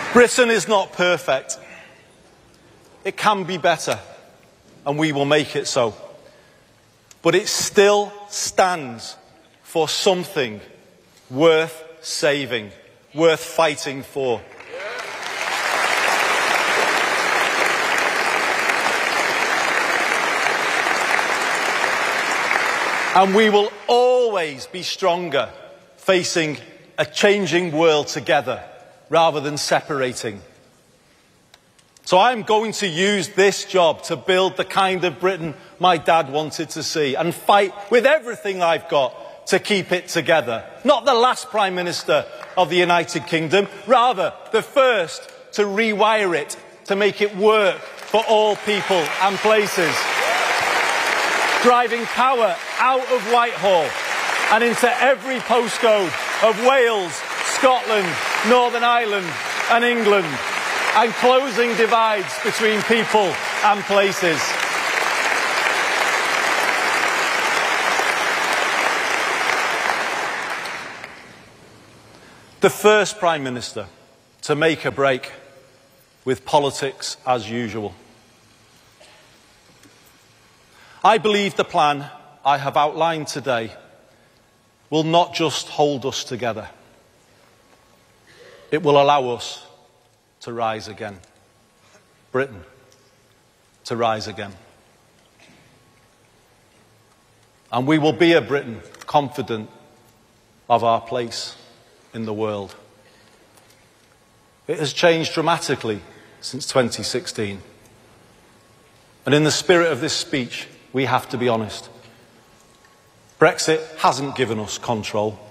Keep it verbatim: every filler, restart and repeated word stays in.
Britain is not perfect. It can be better, and we will make it so. But it still stands for something worth saving, worth fighting for. And we will always be stronger facing a changing world together rather than separating. So I'm going to use this job to build the kind of Britain my dad wanted to see and fight with everything I've got to keep it together. Not the last Prime Minister of the United Kingdom, rather the first to rewire it, to make it work for all people and places. Driving power out of Whitehall and into every postcode of Wales, Scotland, Northern Ireland and England, and closing divides between people and places. The first Prime Minister to make a break with politics as usual. I believe the plan I have outlined today will not just hold us together. It will allow us to rise again. Britain to rise again. And we will be a Britain confident of our place in the world. It has changed dramatically since twenty sixteen. And in the spirit of this speech, we have to be honest. Brexit hasn't given us control.